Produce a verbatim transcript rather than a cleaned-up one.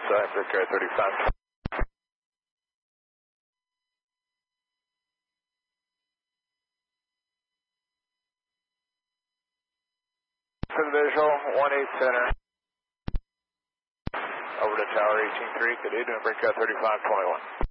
uh, Brickyard thirty-five. For the visual, one eight center. Over to tower eighteen three. Good evening, Brickyard thirty-five twenty-one.